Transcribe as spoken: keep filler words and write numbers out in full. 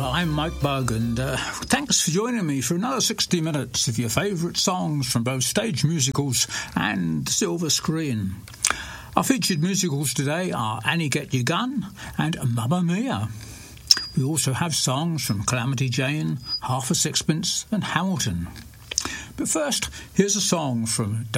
I'm Mike Bugg, and uh, thanks for joining me for another sixty minutes of your favourite songs from both stage musicals and the silver screen. Our featured musicals today are Annie Get Your Gun and Mamma Mia. We also have songs from Calamity Jane, Half a Sixpence and Hamilton. But first, here's a song from